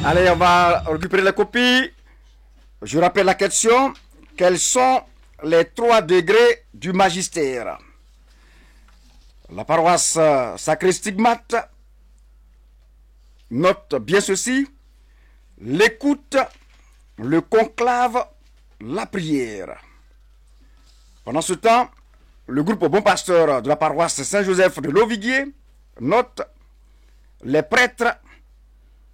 Allez, on va récupérer les copies. Je rappelle la question. Quels sont les 3 degrés du magistère? La paroisse Sacré Stigmate note bien ceci. L'écoute, le conclave, la prière. Pendant ce temps, le groupe Bon Pasteur de la paroisse Saint-Joseph de Loviguier note les prêtres,